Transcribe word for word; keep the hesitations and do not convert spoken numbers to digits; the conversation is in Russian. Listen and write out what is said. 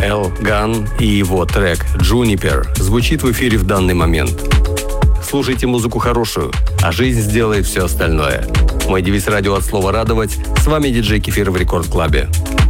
Эл Ган и его трек «Juniper» звучит в эфире в данный момент. Слушайте музыку хорошую, а жизнь сделает все остальное. Мой девиз радио от слова «радовать». С вами диджей Кефир в Рекорд Клабе.